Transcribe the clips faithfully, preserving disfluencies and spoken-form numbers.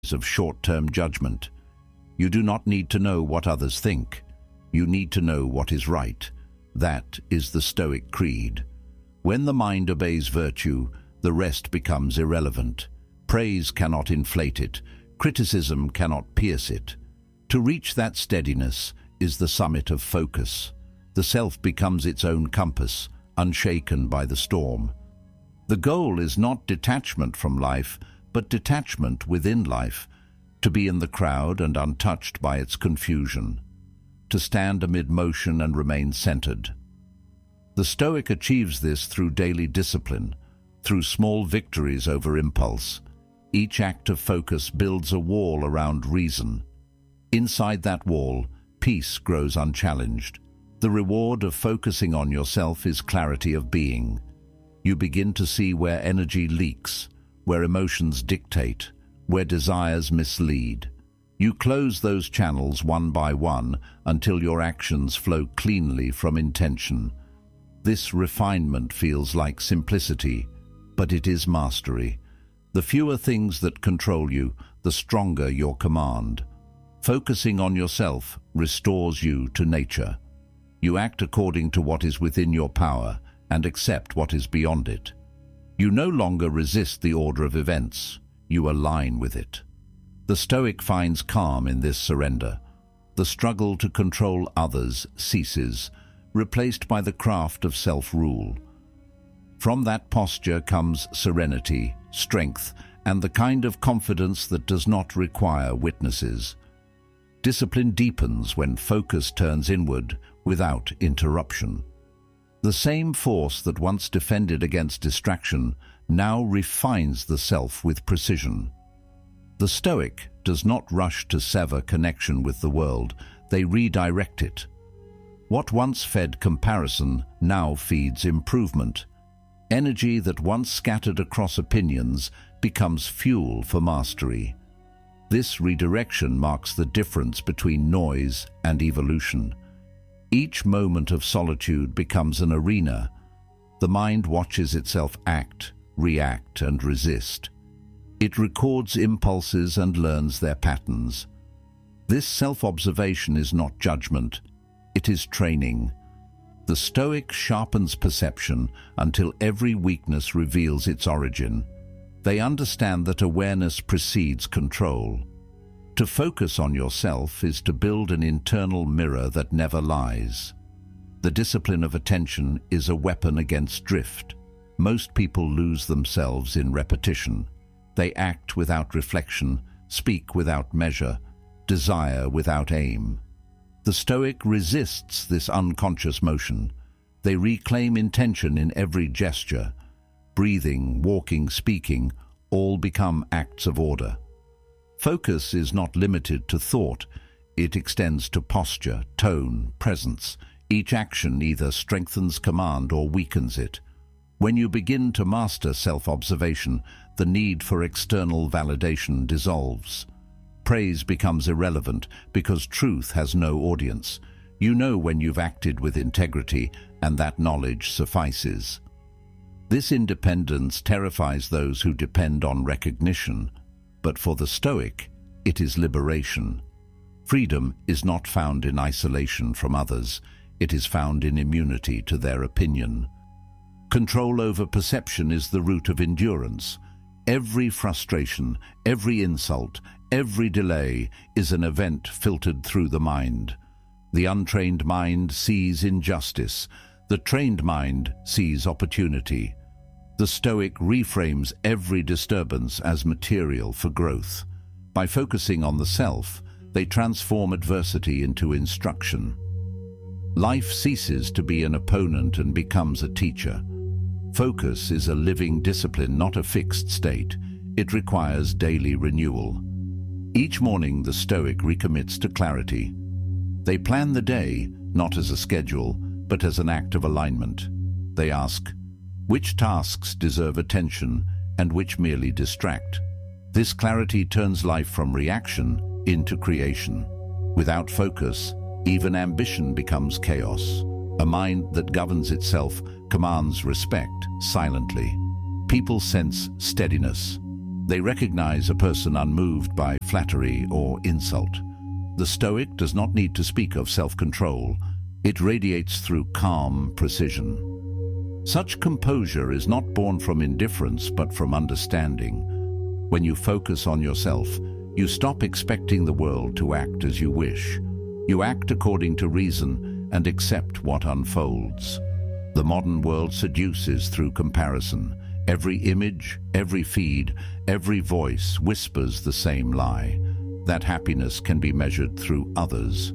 of short-term judgment. You do not need to know what others think. You need to know what is right. That is the Stoic creed. When the mind obeys virtue, the rest becomes irrelevant. Praise cannot inflate it. Criticism cannot pierce it. To reach that steadiness is the summit of focus. The self becomes its own compass, unshaken by the storm. The goal is not detachment from life, but detachment within life, to be in the crowd and untouched by its confusion, to stand amid motion and remain centered. The Stoic achieves this through daily discipline, through small victories over impulse. Each act of focus builds a wall around reason. Inside that wall, peace grows unchallenged. The reward of focusing on yourself is clarity of being. You begin to see where energy leaks, where emotions dictate, where desires mislead. You close those channels one by one until your actions flow cleanly from intention. This refinement feels like simplicity, but it is mastery. The fewer things that control you, the stronger your command. Focusing on yourself restores you to nature. You act according to what is within your power and accept what is beyond it. You no longer resist the order of events. You align with it. The Stoic finds calm in this surrender. The struggle to control others ceases, replaced by the craft of self-rule. From that posture comes serenity, strength, and the kind of confidence that does not require witnesses. Discipline deepens when focus turns inward without interruption. The same force that once defended against distraction now refines the self with precision. The Stoic does not rush to sever connection with the world, they redirect it. What once fed comparison now feeds improvement. Energy that once scattered across opinions becomes fuel for mastery. This redirection marks the difference between noise and evolution. Each moment of solitude becomes an arena. The mind watches itself act, react, and resist. It records impulses and learns their patterns. This self-observation is not judgment, it is training. The Stoic sharpens perception until every weakness reveals its origin. They understand that awareness precedes control. To focus on yourself is to build an internal mirror that never lies. The discipline of attention is a weapon against drift. Most people lose themselves in repetition. They act without reflection, speak without measure, desire without aim. The Stoic resists this unconscious motion. They reclaim intention in every gesture. Breathing, walking, speaking, all become acts of order. Focus is not limited to thought. It extends to posture, tone, presence. Each action either strengthens command or weakens it. When you begin to master self-observation, the need for external validation dissolves. Praise becomes irrelevant because truth has no audience. You know when you've acted with integrity, and that knowledge suffices. This independence terrifies those who depend on recognition, but for the Stoic, it is liberation. Freedom is not found in isolation from others, it is found in immunity to their opinion. Control over perception is the root of endurance. Every frustration, every insult, every delay is an event filtered through the mind. The untrained mind sees injustice. The trained mind sees opportunity. The Stoic reframes every disturbance as material for growth. By focusing on the self, they transform adversity into instruction. Life ceases to be an opponent and becomes a teacher. Focus is a living discipline, not a fixed state. It requires daily renewal. Each morning, the Stoic recommits to clarity. They plan the day, not as a schedule, but as an act of alignment. They ask, which tasks deserve attention and which merely distract? This clarity turns life from reaction into creation. Without focus, even ambition becomes chaos. A mind that governs itself commands respect silently. People sense steadiness. They recognize a person unmoved by flattery or insult. The Stoic does not need to speak of self-control. It radiates through calm precision. Such composure is not born from indifference, but from understanding. When you focus on yourself, you stop expecting the world to act as you wish. You act according to reason and accept what unfolds. The modern world seduces through comparison. Every image, every feed, every voice whispers the same lie, that happiness can be measured through others.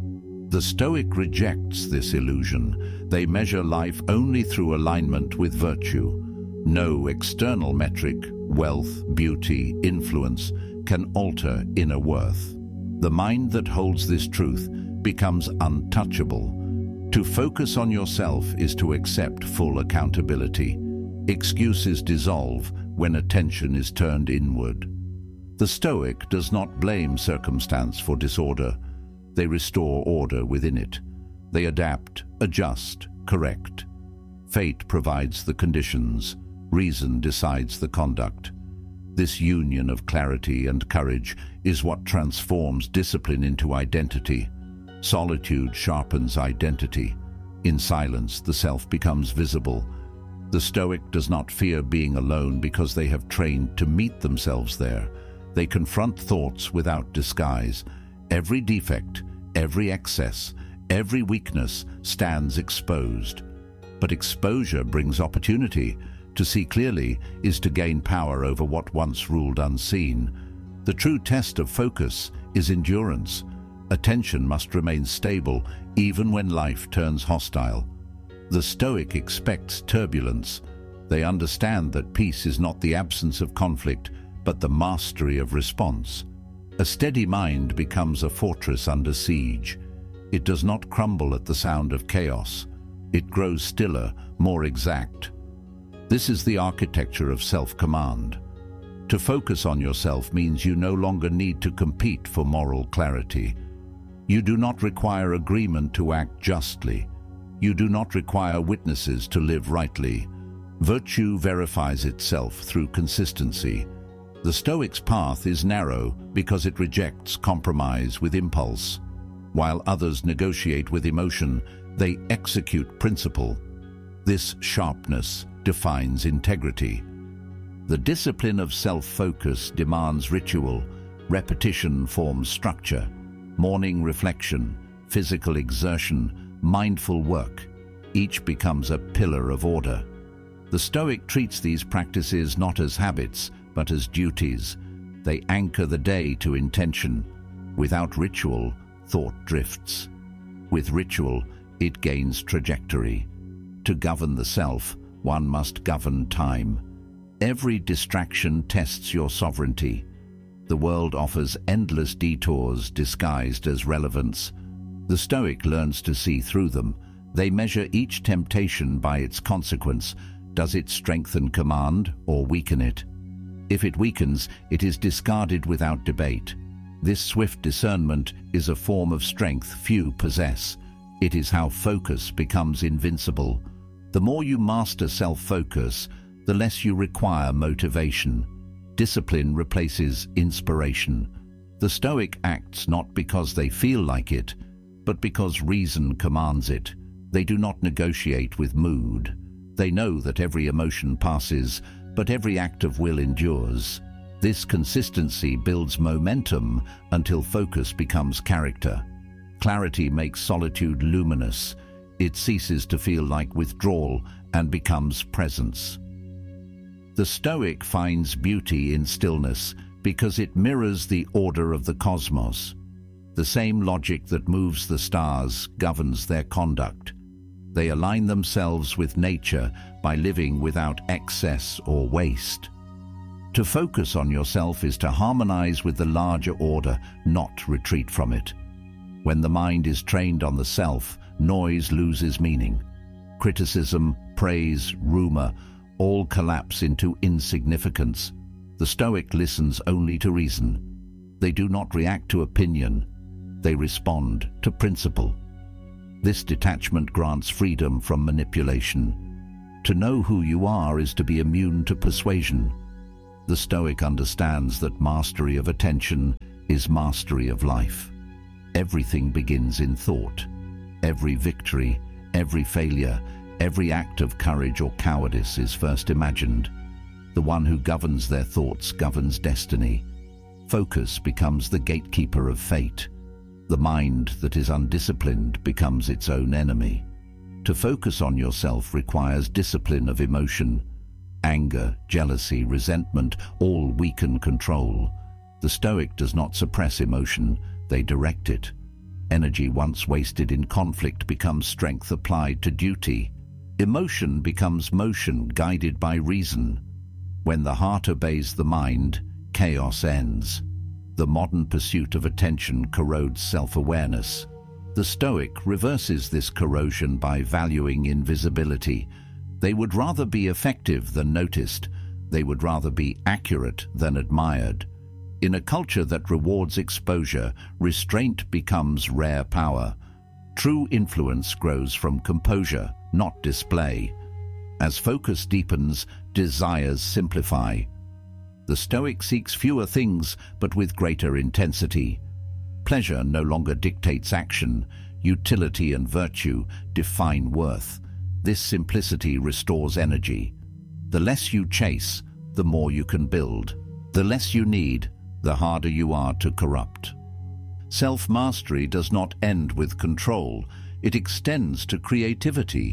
The Stoic rejects this illusion. They measure life only through alignment with virtue. No external metric, wealth, beauty, influence, can alter inner worth. The mind that holds this truth becomes untouchable. To focus on yourself is to accept full accountability. Excuses dissolve when attention is turned inward. The Stoic does not blame circumstance for disorder. They restore order within it. They adapt, adjust, correct. Fate provides the conditions. Reason decides the conduct. This union of clarity and courage is what transforms discipline into identity. Solitude sharpens identity. In silence, the self becomes visible. The Stoic does not fear being alone because they have trained to meet themselves there. They confront thoughts without disguise. Every defect, every excess, every weakness stands exposed. But exposure brings opportunity. To see clearly is to gain power over what once ruled unseen. The true test of focus is endurance. Attention must remain stable even when life turns hostile. The Stoic expects turbulence. They understand that peace is not the absence of conflict, but the mastery of response. A steady mind becomes a fortress under siege. It does not crumble at the sound of chaos. It grows stiller, more exact. This is the architecture of self-command. To focus on yourself means you no longer need to compete for moral clarity. You do not require agreement to act justly. You do not require witnesses to live rightly. Virtue verifies itself through consistency. The Stoic's path is narrow because it rejects compromise with impulse. While others negotiate with emotion, they execute principle. This sharpness defines integrity. The discipline of self-focus demands ritual. Repetition forms structure. Morning reflection, physical exertion, mindful work. Each becomes a pillar of order. The Stoic treats these practices not as habits, but as duties. They anchor the day to intention. Without ritual, thought drifts. With ritual, it gains trajectory. To govern the self, one must govern time. Every distraction tests your sovereignty. The world offers endless detours disguised as relevance. The Stoic learns to see through them. They measure each temptation by its consequence. Does it strengthen command or weaken it? If it weakens, it is discarded without debate. This swift discernment is a form of strength few possess. It is how focus becomes invincible. The more you master self-focus, the less you require motivation. Discipline replaces inspiration. The Stoic acts not because they feel like it, but because reason commands it. They do not negotiate with mood. They know that every emotion passes, but every act of will endures. This consistency builds momentum until focus becomes character. Clarity makes solitude luminous. It ceases to feel like withdrawal and becomes presence. The Stoic finds beauty in stillness because it mirrors the order of the cosmos. The same logic that moves the stars governs their conduct. They align themselves with nature by living without excess or waste. To focus on yourself is to harmonize with the larger order, not retreat from it. When the mind is trained on the self, noise loses meaning. Criticism, praise, rumor, all collapse into insignificance. The Stoic listens only to reason. They do not react to opinion. They respond to principle. This detachment grants freedom from manipulation. To know who you are is to be immune to persuasion. The Stoic understands that mastery of attention is mastery of life. Everything begins in thought. Every victory, every failure, every act of courage or cowardice is first imagined. The one who governs their thoughts governs destiny. Focus becomes the gatekeeper of fate. The mind that is undisciplined becomes its own enemy. To focus on yourself requires discipline of emotion. Anger, jealousy, resentment all weaken control. The Stoic does not suppress emotion, they direct it. Energy once wasted in conflict becomes strength applied to duty. Emotion becomes motion guided by reason. When the heart obeys the mind, chaos ends. The modern pursuit of attention corrodes self-awareness. The Stoic reverses this corrosion by valuing invisibility. They would rather be effective than noticed. They would rather be accurate than admired. In a culture that rewards exposure, restraint becomes rare power. True influence grows from composure, not display. As focus deepens, desires simplify. The Stoic seeks fewer things, but with greater intensity. Pleasure no longer dictates action. Utility and virtue define worth. This simplicity restores energy. The less you chase, the more you can build. The less you need, the harder you are to corrupt. Self-mastery does not end with control. It extends to creativity.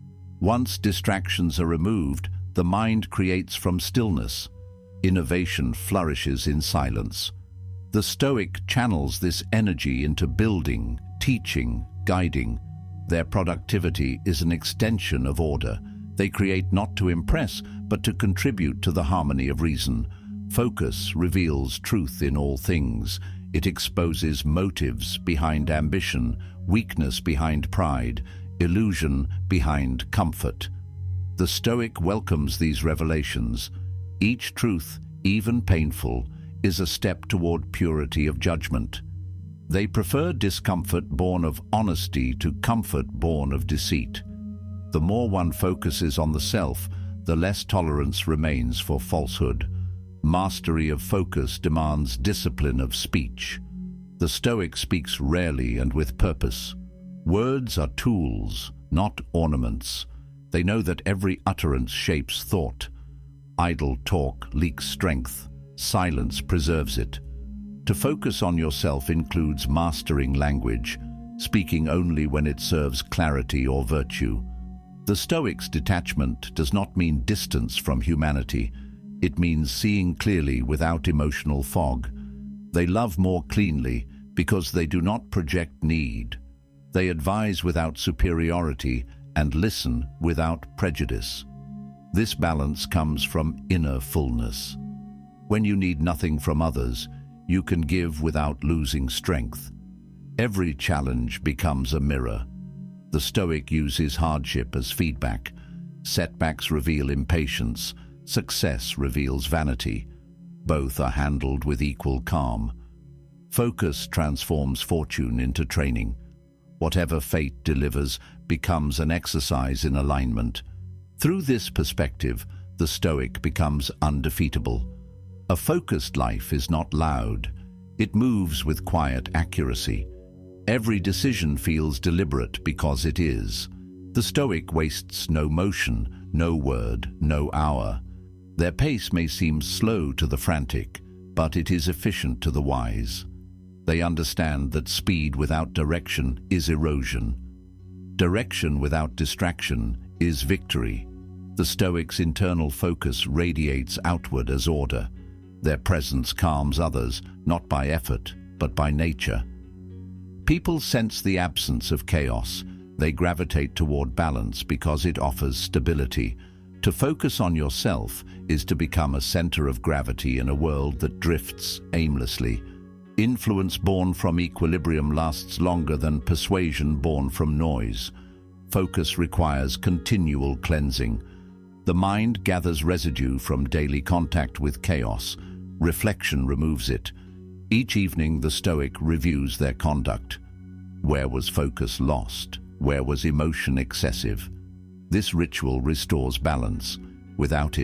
Once distractions are removed, the mind creates from stillness. Innovation flourishes in silence. The Stoic channels this energy into building, teaching, guiding. Their productivity is an extension of order. They create not to impress, but to contribute to the harmony of reason. Focus reveals truth in all things. It exposes motives behind ambition, weakness behind pride, illusion behind comfort. The Stoic welcomes these revelations. Each truth, even painful, is a step toward purity of judgment. They prefer discomfort born of honesty to comfort born of deceit. The more one focuses on the self, the less tolerance remains for falsehood. Mastery of focus demands discipline of speech. The Stoic speaks rarely and with purpose. Words are tools, not ornaments. They know that every utterance shapes thought. Idle talk leaks strength. Silence preserves it. To focus on yourself includes mastering language, speaking only when it serves clarity or virtue. The Stoic's detachment does not mean distance from humanity. It means seeing clearly without emotional fog. They love more cleanly because they do not project need. They advise without superiority and listen without prejudice. This balance comes from inner fullness. When you need nothing from others, you can give without losing strength. Every challenge becomes a mirror. The Stoic uses hardship as feedback. Setbacks reveal impatience. Success reveals vanity. Both are handled with equal calm. Focus transforms fortune into training. Whatever fate delivers becomes an exercise in alignment. Through this perspective, the Stoic becomes undefeatable. A focused life is not loud. It moves with quiet accuracy. Every decision feels deliberate because it is. The Stoic wastes no motion, no word, no hour. Their pace may seem slow to the frantic, but it is efficient to the wise. They understand that speed without direction is erosion. Direction without distraction is victory. The Stoic's internal focus radiates outward as order. Their presence calms others, not by effort, but by nature. People sense the absence of chaos. They gravitate toward balance because it offers stability. To focus on yourself is to become a center of gravity in a world that drifts aimlessly. Influence born from equilibrium lasts longer than persuasion born from noise. Focus requires continual cleansing. The mind gathers residue from daily contact with chaos. Reflection removes it. Each evening, the Stoic reviews their conduct. Where was focus lost? Where was emotion excessive? This ritual restores balance. Without it,